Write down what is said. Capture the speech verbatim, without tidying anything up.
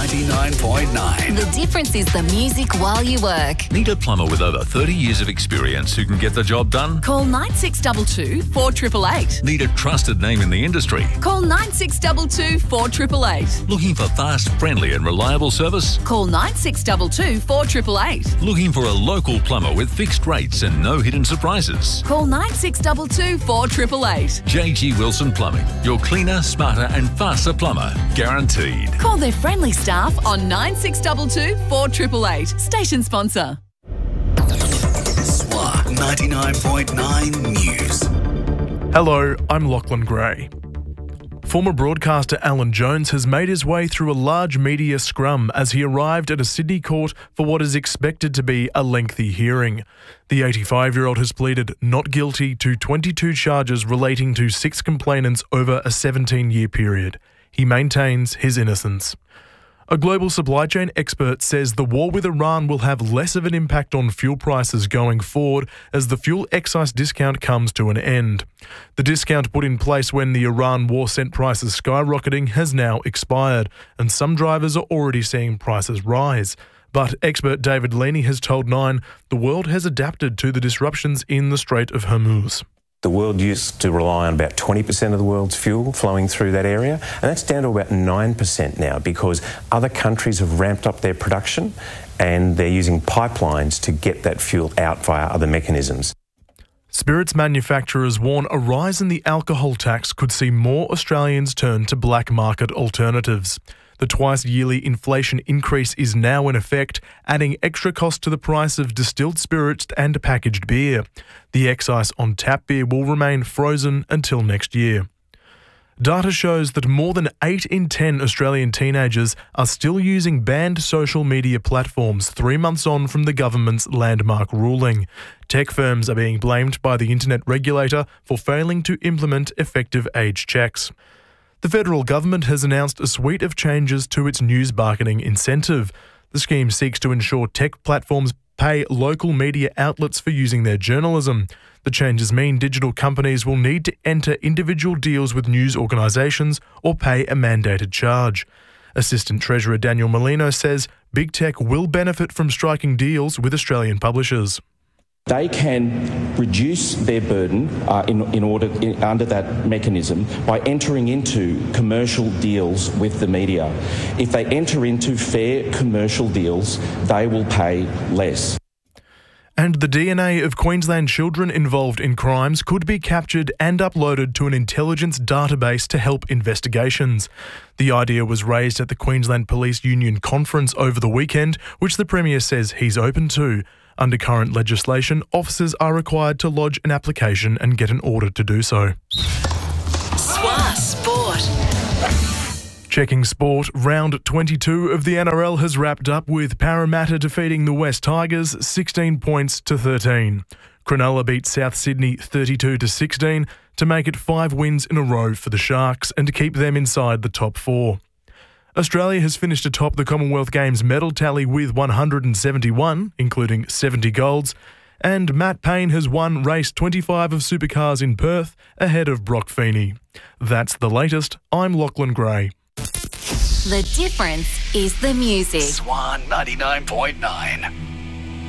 ninety-nine point nine. The difference is the music while you work. Need a plumber with over thirty years of experience who can get the job done? Call nine six two two, four eight eight eight. Need a trusted name in the industry? Call nine six two two, four eight eight eight. Looking for fast, friendly and reliable service? Call nine six two two, four eight eight eight. Looking for a local plumber with fixed rates and no hidden surprises? Call nine six two two, four eight eight eight. J G Wilson Plumbing, your cleaner, smarter and faster plumber. Guaranteed. Call their friendly staff on nine six two two, four eight eight eight. Station sponsor. S W A ninety-nine point nine News. Hello, I'm Lachlan Gray. Former broadcaster Alan Jones has made his way through a large media scrum as he arrived at a Sydney court for what is expected to be a lengthy hearing. The eighty-five-year-old has pleaded not guilty to twenty-two charges relating to six complainants over a seventeen-year period. He maintains his innocence. A global supply chain expert says the war with Iran will have less of an impact on fuel prices going forward as the fuel excise discount comes to an end. The discount put in place when the Iran war sent prices skyrocketing has now expired, and some drivers are already seeing prices rise. But expert David Leaney has told Nine the world has adapted to the disruptions in the Strait of Hormuz. The world used to rely on about twenty percent of the world's fuel flowing through that area, and that's down to about nine percent now because other countries have ramped up their production and they're using pipelines to get that fuel out via other mechanisms. Spirits manufacturers warn a rise in the alcohol tax could see more Australians turn to black market alternatives. The twice-yearly inflation increase is now in effect, adding extra cost to the price of distilled spirits and packaged beer. The excise on tap beer will remain frozen until next year. Data shows that more than eight in ten Australian teenagers are still using banned social media platforms three months on from the government's landmark ruling. Tech firms are being blamed by the internet regulator for failing to implement effective age checks. The federal government has announced a suite of changes to its news marketing incentive. The scheme seeks to ensure tech platforms pay local media outlets for using their journalism. The changes mean digital companies will need to enter individual deals with news organisations or pay a mandated charge. Assistant Treasurer Daniel Molino says big tech will benefit from striking deals with Australian publishers. They can reduce their burden uh, in, in order in, under that mechanism by entering into commercial deals with the media. If they enter into fair commercial deals, they will pay less. And the D N A of Queensland children involved in crimes could be captured and uploaded to an intelligence database to help investigations. The idea was raised at the Queensland Police Union conference over the weekend, which the Premier says he's open to. Under current legislation, officers are required to lodge an application and get an order to do so. S W A Sport. Checking sport, round twenty-two of the N R L has wrapped up with Parramatta defeating the West Tigers sixteen points to thirteen. Cronulla beat South Sydney thirty-two to sixteen to make it five wins in a row for the Sharks and to keep them inside the top four. Australia has finished atop the Commonwealth Games medal tally with one hundred seventy-one, including seventy golds, and Matt Payne has won race twenty-five of Supercars in Perth ahead of Brock Feeney. That's the latest. I'm Lachlan Gray. The difference is the music. S W A ninety-nine point nine.